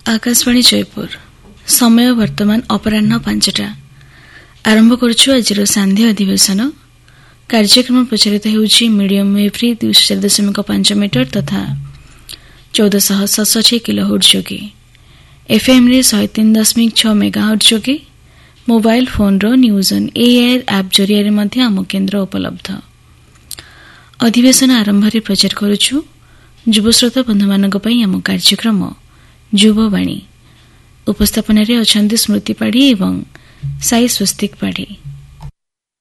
आकाशवाणी जयपुर समय वर्तमान अपराह्न 5टा आरंभ करुछु आजिर सांध्य अधिवेशन कार्यक्रम प्रचारित हेउछि मीडियम वेव्रे 204.5 मीटर तथा 1467 किलोहर्ट्ज जोगे एफएम रे 103.6 मेगाहर्ट्ज जोगे mobile phone row news on AIR app जरिया रे मध्य आम केन्द्र उपलब्ध। अधिवेशन आरंभ रे प्रचार करुछु युवश्रोता बंधुमानक पई आम कार्यक्रम युववाणी। उपस्थापन रे अछंती स्मृति पाढ़ी एवं साई स्वस्तिक पाढ़ी।